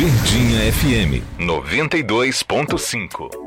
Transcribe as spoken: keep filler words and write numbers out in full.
Verdinha F M noventa e dois ponto cinco.